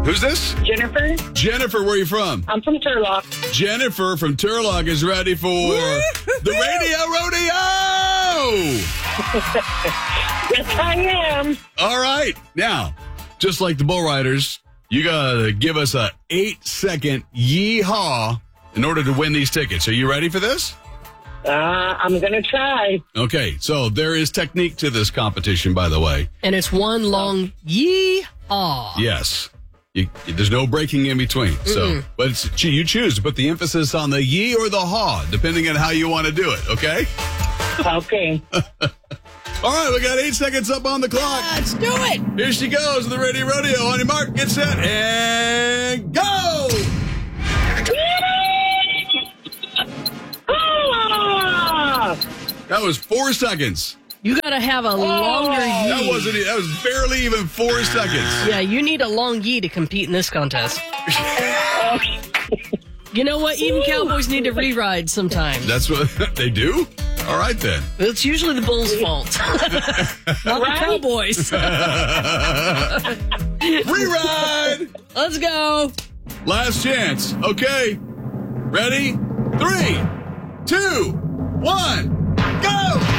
Who's this? Jennifer. Jennifer, where are you from? I'm from Turlock. Jennifer from Turlock is ready for the Radio Rodeo! Yes, I am. All right. Now, just like the Bull Riders, you got to give us a 8-second yee-haw in order to win these tickets. Are you ready for this? I'm going to try. Okay, so there is technique to this competition, by the way. And it's one long yee-haw. Yes. There's no breaking in between. So, but you choose to put the emphasis on the yee or the haw, depending on how you want to do it, okay? Okay. All right, we got 8 seconds up on the clock. Let's do it. Here she goes, the Radio Rodeo. On your mark, get set, and go! That was 4 seconds. You got to have a longer yee. That was barely even 4 seconds. Yeah, you need a long yee to compete in this contest. You know what? Even cowboys need to re-ride sometimes. That's what they do? All right, then. It's usually the bull's fault. Not the cowboys. Re-ride! Let's go. Last chance. Okay. Ready? 3, 2, 1, go!